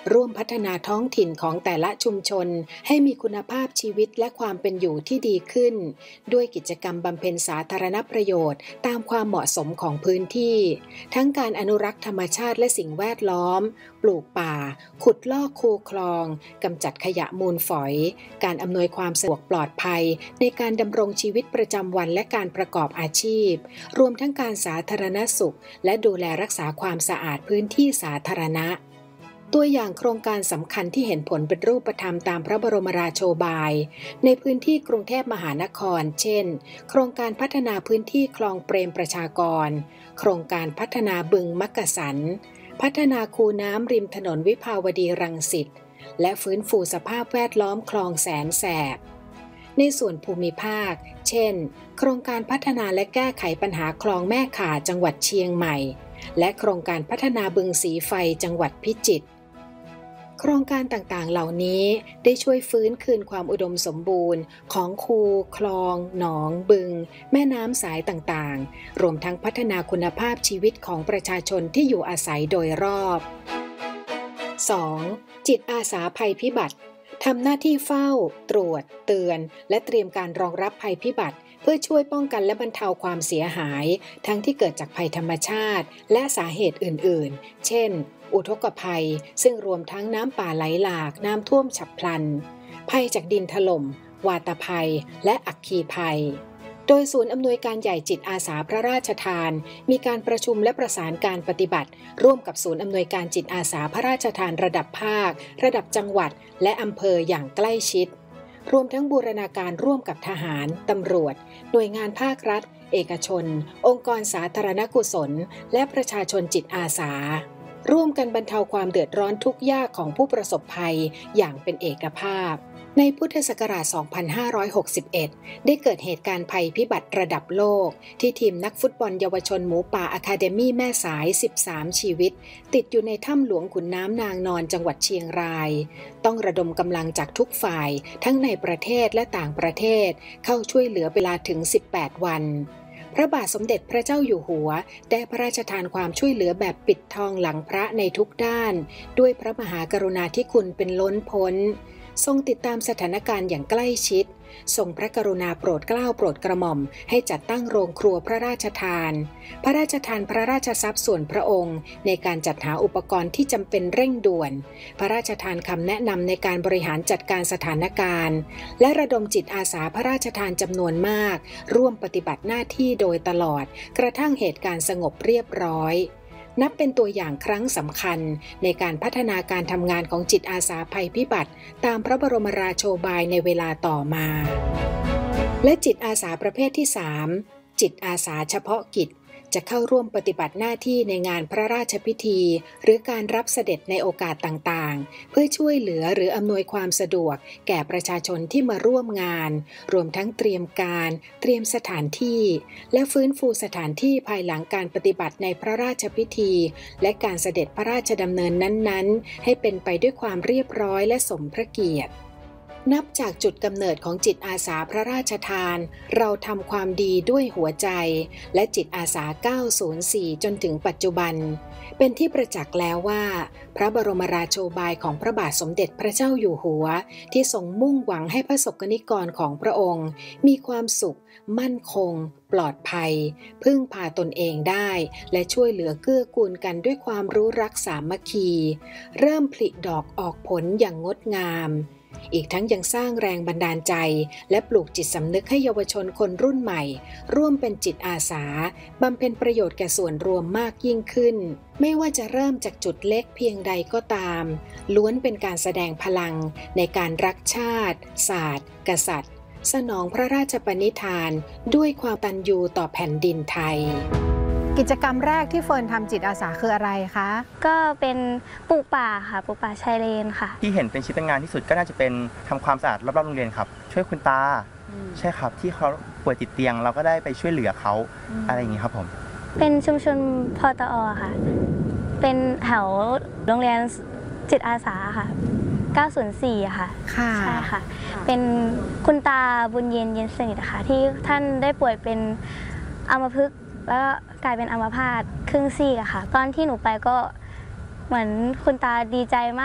ร่วมพัฒนาท้องถิ่นของแต่ละชุมชนให้มีคุณภาพชีวิตและความเป็นอยู่ที่ดีขึ้นด้วยกิจกรรมบำเพ็ญสาธารณประโยชน์ตามความเหมาะสมของพื้นที่ทั้งการอนุรักษ์ธรรมชาติและสิ่งแวดล้อมปลูกป่าขุดลอกคูคลองกำจัดขยะมูลฝอยการอำนวยความสะดวกปลอดภัยในการดำรงชีวิตประจำวันและการประกอบอาชีพรวมทั้งการสาธารณสุขและดูแลรักษาความสะอาดพื้นที่สาธารณะตัวอย่างโครงการสำคัญที่เห็นผลเป็นรูปธรรมตามพระบรมราโชบายในพื้นที่กรุงเทพมหานครเช่นโครงการพัฒนาพื้นที่คลองเปรมประชากรโครงการพัฒนาบึงมักกะสันพัฒนาคูน้ำริมถนนวิภาวดีรังสิตและฟื้นฟูสภาพแวดล้อมคลองแสนแสบในส่วนภูมิภาคเช่นโครงการพัฒนาและแก้ไขปัญหาคลองแม่ข่าจังหวัดเชียงใหม่และโครงการพัฒนาบึงสีไฟจังหวัดพิจิตรโครงการต่างๆเหล่านี้ได้ช่วยฟื้นคืนความอุดมสมบูรณ์ของคูคลองหนองบึงแม่น้ำสายต่างๆรวมทั้งพัฒนาคุณภาพชีวิตของประชาชนที่อยู่อาศัยโดยรอบ 2. จิตอาสาภัยพิบัติทำหน้าที่เฝ้าตรวจเตือนและเตรียมการรองรับภัยพิบัติเพื่อช่วยป้องกันและบรรเทาความเสียหายทั้งที่เกิดจากภัยธรรมชาติและสาเหตุอื่นๆเช่นอุทกภัยซึ่งรวมทั้งน้ำป่าไหลหลากน้ำท่วมฉับพลันภัยจากดินถล่มวาตภัยและอัคคีภัยโดยศูนย์อำนวยการใหญ่จิตอาสาพระราชทานมีการประชุมและประสานการปฏิบัติร่วมกับศูนย์อำนวยการจิตอาสาพระราชทานระดับภาคระดับจังหวัดและอำเภออย่างใกล้ชิดรวมทั้งบูรณาการร่วมกับทหารตำรวจหน่วยงานภาครัฐเอกชนองค์กรสาธารณกุศลและประชาชนจิตอาสาร่วมกันบรรเทาความเดือดร้อนทุกข์ยากของผู้ประสบภัยอย่างเป็นเอกภาพในพุทธศักราช 2561 ได้เกิดเหตุการณ์ภัยพิบัติระดับโลกที่ทีมนักฟุตบอลเยาวชนหมูป่าอะคาเดมี่แม่สาย 13 ชีวิตติดอยู่ในถ้ำหลวงขุนน้ำนางนอนจังหวัดเชียงรายต้องระดมกำลังจากทุกฝ่ายทั้งในประเทศและต่างประเทศเข้าช่วยเหลือเวลาถึง 18 วันพระบาทสมเด็จพระเจ้าอยู่หัวได้พระราชทานความช่วยเหลือแบบปิดทองหลังพระในทุกด้านด้วยพระมหากรุณาธิคุณเป็นล้นพ้นทรงติดตามสถานการณ์อย่างใกล้ชิดทรงพระกรุณาโปรดเกล้าโปรดกระหม่อมให้จัดตั้งโรงครัวพระราชทานพระราชทานพระราชทรัพย์ส่วนพระองค์ในการจัดหาอุปกรณ์ที่จำเป็นเร่งด่วนพระราชทานคำแนะนำในการบริหารจัดการสถานการณ์และระดมจิตอาสาพระราชทานจำนวนมากร่วมปฏิบัติหน้าที่โดยตลอดกระทั่งเหตุการณ์สงบเรียบร้อยนับเป็นตัวอย่างครั้งสำคัญในการพัฒนาการทำงานของจิตอาสาภัยพิบัติตามพระบรมราโชบายในเวลาต่อมาและจิตอาสาประเภทที่ 3 จิตอาสาเฉพาะกิจจะเข้าร่วมปฏิบัติหน้าที่ในงานพระราชพิธีหรือการรับเสด็จในโอกาสต่างๆเพื่อช่วยเหลือหรืออำนวยความสะดวกแก่ประชาชนที่มาร่วมงานรวมทั้งเตรียมการเตรียมสถานที่และฟื้นฟูสถานที่ภายหลังการปฏิบัติในพระราชพิธีและการเสด็จพระราชดำเนินนั้นๆให้เป็นไปด้วยความเรียบร้อยและสมพระเกียรตินับจากจุดกำเนิดของจิตอาสาพระราชทานเราทำความดีด้วยหัวใจและจิตอาสา904จนถึงปัจจุบันเป็นที่ประจักษ์แล้วว่าพระบรมราโชบายของพระบาทสมเด็จพระเจ้าอยู่หัวที่ทรงมุ่งหวังให้พระสกนิกรของพระองค์มีความสุขมั่นคงปลอดภัยพึ่งพาตนเองได้และช่วยเหลือเกื้อกูลกันด้วยความรู้รักสามัคคีเริ่มผลิดอกออกผลอย่างงดงามอีกทั้งยังสร้างแรงบันดาลใจและปลูกจิตสำนึกให้เยาวชนคนรุ่นใหม่ร่วมเป็นจิตอาสาบำเพ็ญประโยชน์แก่ส่วนรวมมากยิ่งขึ้นไม่ว่าจะเริ่มจากจุดเล็กเพียงใดก็ตามล้วนเป็นการแสดงพลังในการรักชาติศาสตร์กษัตริย์สนองพระราชปณิธานด้วยความตัญญูต่อแผ่นดินไทยกิจกรรมแรกที่เฟิร์นทำจิตอาสาคืออะไรคะก็เป็นปลูกป่าค่ะปลูกป่าชายเลนค่ะที่เห็นเป็นชิ้นเป็นงานที่สุดก็น่าจะเป็นทำความสะอาดรอบๆโรงเรียนครับช่วยคุณตาใช่ครับที่เขาป่วยติดเตียงเราก็ได้ไปช่วยเหลือเขาอะไรอย่างนี้ครับผมเป็นชุมชนพตอค่ะเป็นแถวโรงเรียนจิตอาสาค่ะ904ค่ะใช่ค่ะเป็นคุณตาบุญเย็นสนิทค่ะที่ท่านได้ป่วยเป็นอัมพฤกษ์แล้วก็กลายเป็นอัมพาตครึ่งซีกอะค่ะตอนที่หนูไปก็เหมือนคุณตาดีใจมาก